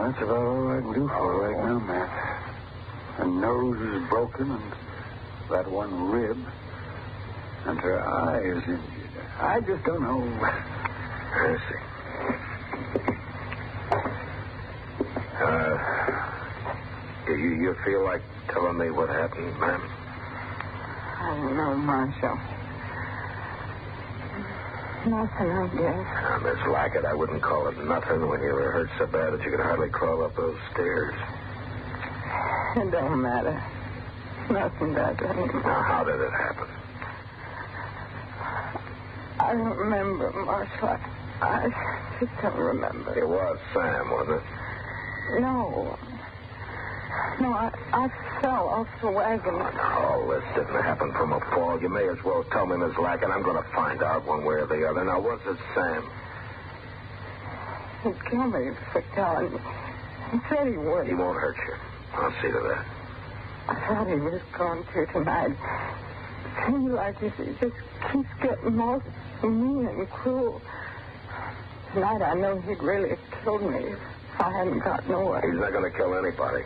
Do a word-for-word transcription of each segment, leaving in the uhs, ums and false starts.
That's about all I can do for her right now, Matt. Her nose is broken and that one rib. And her eye is injured. I just don't know. I see. Uh, you, you feel like telling me what happened, ma'am? I don't know, Marshal. Nothing, I guess. Now, Miss Lackett, I wouldn't call it nothing when you were hurt so bad that you could hardly crawl up those stairs. It don't matter. Nothing does anymore. Now, how did it happen? I don't remember, Marshal. I, I just don't remember. It was Sam, wasn't it? No. No, I, I fell off the wagon. All this didn't happen from a fall. You may as well tell me, Miss Lackett. I'm going to find out one way or the other. Now, was it Sam? He'd kill me for telling me. He said he would. He won't hurt you. I'll see to that. I thought he was going to tonight. It seems like he just keeps getting more mean and cruel. Tonight I know he'd really have killed me if I hadn't gotten away. He's not going to kill anybody.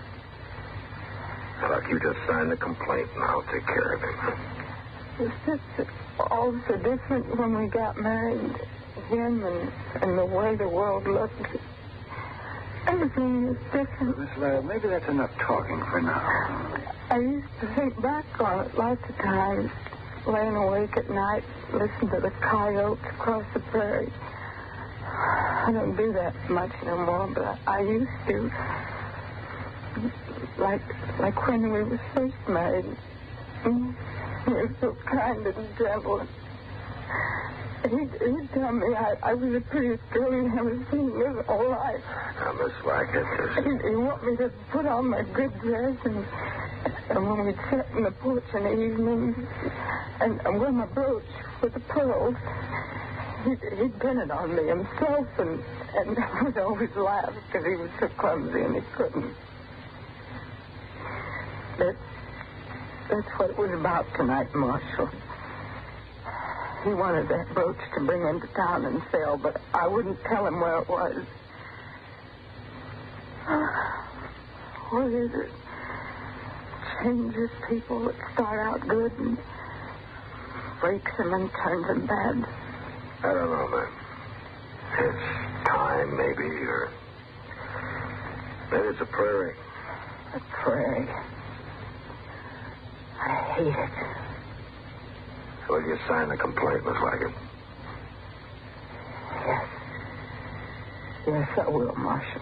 Now, look, you just sign the complaint and I'll take care of him. It's just that all so different when we got married. Him and, and the way the world looked. Everything is different. Miss Ladd, maybe that's enough talking for now. I used to think back on it lots of times, laying awake at night, listen to the coyotes across the prairie. I don't do that much no more, but I, I used to. Like like when we were first married. He was so kind and gentle. He'd, he'd tell me I, I was the prettiest girl he'd ever seen in his whole life. Now, Miss Lackett, just... He'd, he'd want me to put on my good dress and, and when we'd sit in the porch in the evenings and, and wear my brooch with the pearls, he'd, he'd pin it on me himself and, and I would always laugh because he was so clumsy and he couldn't. That, that's what it was about tonight, Marshal. He wanted that brooch to bring into town and sell, but I wouldn't tell him where it was. What is it? Changes people that start out good and breaks them and turns them bad. I don't know, man. It's time, maybe, or... Maybe it's a prairie. A prairie. I hate it. Will you sign the complaint, Miss Lackett? Yes. Yes, I will, Marshal.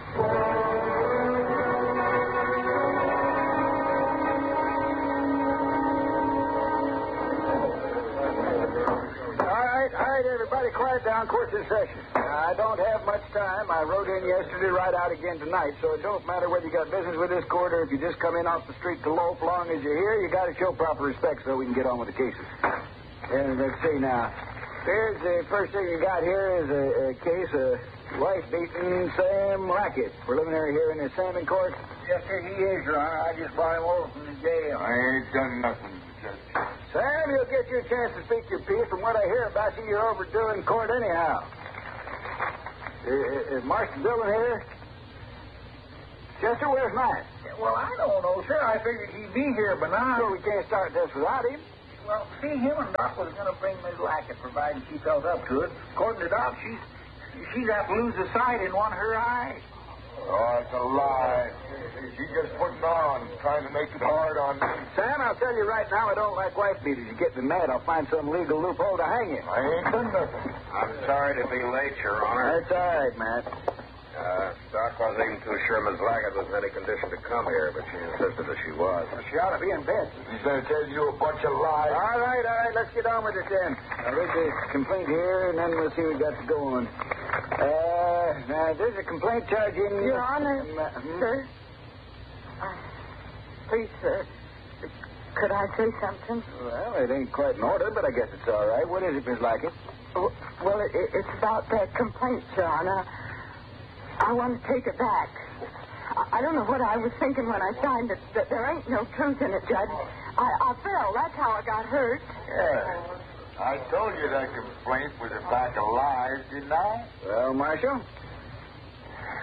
All right, all right, everybody, quiet down. Court's in session. I don't have much time. I rode in yesterday, ride out again tonight, so it don't matter whether you got business with this court or if you just come in off the street to loaf. Long as you're here, you got to show proper respect so we can get on with the cases. And let's see now. Here's the first thing you got here is a, a case of wife beating Sam Lackett. Preliminary hearing is Sam in court. Yes, sir, he is, Your Honor. I just brought him over from the jail. I ain't done nothing, Judge. Sam, you'll get your chance to speak your piece. From what I hear about you, you're overdoing court anyhow. Is, is Marston Dillon here? Chester, where's Matt? Well, I don't know, sir. I figured he'd be here by now. Sure, we can't start this without him. Well, see, him and Doc was going to bring Miss Lackett, provided she felt up to it. According to Doc, she's she's got to lose the sight in one of her eyes. Oh, it's a lie. She's just putting on, trying to make it hard on me. Sam, I'll tell you right now, I don't like wife beaters. You get me mad, I'll find some legal loophole to hang you. I ain't done nothing. I'm sorry to be late, Your Honor. That's all right, Matt. Uh, Doc wasn't even too sure Miss Lackett was in any condition to come here, but she insisted that she was. Well, she ought to be in bed. He's going to tell you a bunch of lies. All right, all right, let's get on with it then. I'll read the complaint here, and then we'll see what we got to go on. Uh, now, there's a complaint charging... Your Honor, um, uh, hmm? sir. Uh, please, sir. Could I say something? Well, it ain't quite in order, but I guess it's all right. What is it, Miss Lackett? Oh, well, it, it's about that complaint, Your Honor. I want to take it back. I, I don't know what I was thinking when I signed it. That there ain't no truth in it, Judge. I, I fell. That's how I got hurt. Yeah. I told you that complaint was a pack of lies, didn't I? Well, Marshal,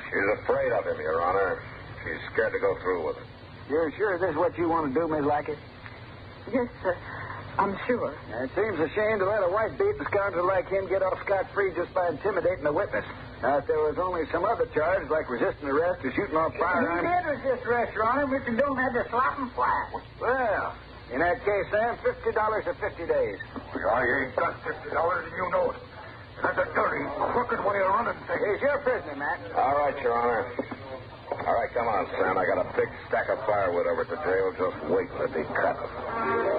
She's afraid of him, Your Honor. She's scared to go through with it. You're sure this is what you want to do, Miss Lackey? Yes, sir. I'm sure. It seems a shame to let a white-beaten scoundrel like him get off scot-free just by intimidating a witness. Now, if there was only some other charge, like resisting arrest or shooting off He firearms... did resist arrest, Your Honor. Mister Dillon had to slap him flat. Well, in that case, Sam, fifty dollars for fifty days. I ain't got fifty dollars, and you know it. And that's a dirty, crooked way of running things. He's your prisoner, Matt. All right, Your Honor. All right, come on, Sam. I got a big stack of firewood over at the jail. Just wait to be cut.